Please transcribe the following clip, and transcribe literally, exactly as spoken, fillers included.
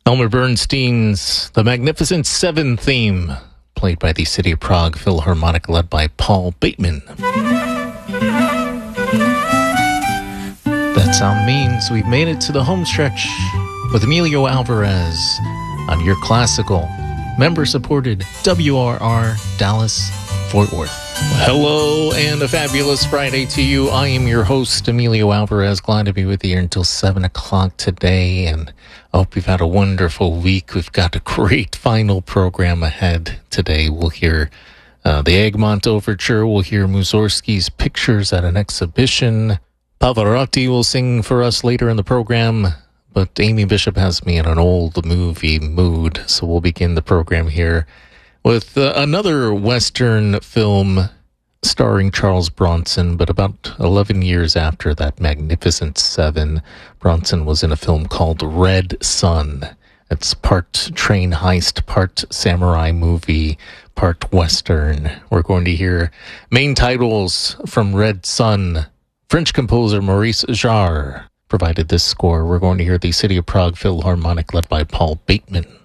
Elmer Bernstein's The Magnificent Seven theme, played by the City of Prague Philharmonic, led by Paul Bateman. That sound means we've made it to the home stretch with Emilio Alvarez on your classical, member-supported W R R Dallas Fort Worth. Hello and a fabulous Friday to you. I am your host, Emilio Alvarez. Glad to be with you here until seven o'clock today, and I hope you've had a wonderful week. We've got a great final program ahead today. We'll hear uh, the Egmont Overture. We'll hear Mussorgsky's Pictures at an Exhibition. Pavarotti will sing for us later in the program, but Amy Bishop has me in an old movie mood, so we'll begin the program here with uh, another Western film starring Charles Bronson, but about eleven years after that Magnificent Seven, Bronson was in a film called Red Sun. It's part train heist, part samurai movie, part Western. We're going to hear main titles from Red Sun. French composer Maurice Jarre provided this score. We're going to hear the City of Prague Philharmonic, led by Paul Bateman.